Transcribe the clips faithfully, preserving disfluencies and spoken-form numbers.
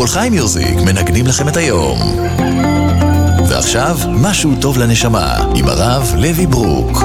כל חי מיוזיק מנגנים לכם את היום. ועכשיו, משהו טוב לנשמה, עם הרב לוי ברוק.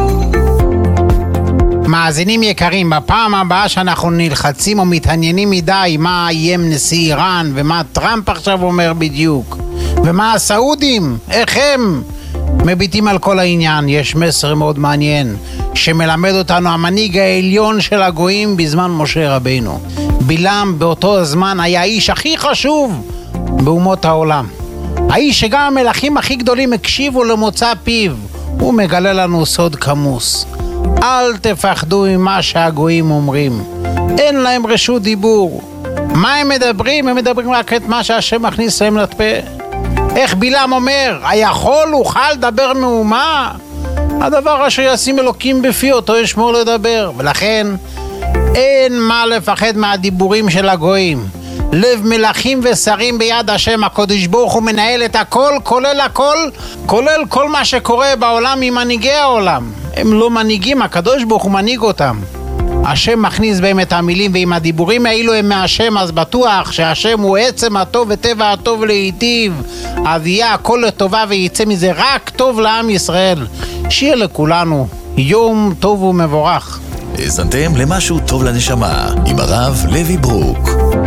מאזינים יקרים, בפעם הבאה שאנחנו נלחצים או מתעניינים מדי מה איים נשיא איראן ומה טראמפ עכשיו אומר בדיוק ומה הסעודים, איך הם מביטים על כל העניין, יש מסר מאוד מעניין שמלמד אותנו המנהיג העליון של הגויים בזמן משה רבינו. בלעם באותו הזמן היה האיש הכי חשוב באומות העולם, האיש שגם המלכים הכי גדולים הקשיבו למוצא פיו. הוא מגלה לנו סוד כמוס: אל תפחדו ממה שהגויים אומרים, אין להם רשות דיבור. מה הם מדברים? הם מדברים רק את מה שהשם מכניס להם לפה. איך בלעם אומר, היכול אוכל לדבר מאומה? הדבר אשר ישים אלוקים בפי אותו ישמור לדבר. ולכן אין מה לפחד מהדיבורים של הגויים. לב מלכים ושרים ביד השם, הקדוש ברוך הוא מנהל את הכל, כולל הכל, כולל כל מה שקורה בעולם עם מנהיגי העולם. הם לא מנהיגים, הקדוש ברוך הוא מנהיג אותם. השם מכניס בהם את המילים, ועם הדיבורים האלו הם מהשם, אז בטוח שהשם הוא עצם הטוב וטבע הטוב להיטיב. אז יהיה הכל לטובה ויצא מזה רק טוב לעם ישראל. שיהיה לכולנו יום טוב ומבורך. האזנתם למשהו טוב לנשמה, עם הרב לוי ברוק.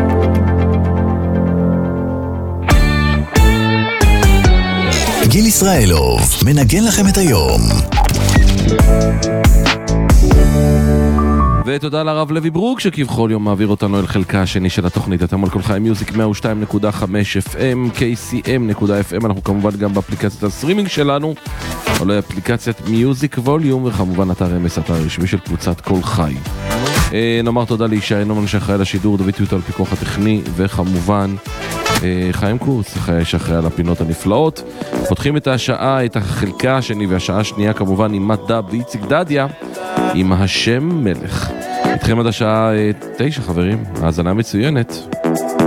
גיל ישראלוב מנגן לכם את היום. ותודה לרב לוי ברוק שכבכל יום מעביר אותנו אל חלקה השני של התוכנית. אתם על כל חי מיוזיק מאה ושתיים נקודה חמש אף אם, קיי סי אם נקודה אף אם. אנחנו כמובן גם באפליקציית הסטרימינג שלנו, או אפליקציית מיוזיק ווליום, וכמובן אתר אמס, אתר רשמי של קבוצת כל חי. נאמר תודה לאישה אינומן שאחראי לשידור, דוד טיוטו על פיקוח הטכני, וכמובן חיים קורץ, חיים שאחראי על הפינות הנפלאות. פותחים את השעה, את החלקה השני והשעה השנייה כמובן עם מת דב ואיציק דדיה עם השם מלך. איתכם עד השעה תשע חברים, האזנה מצוינת.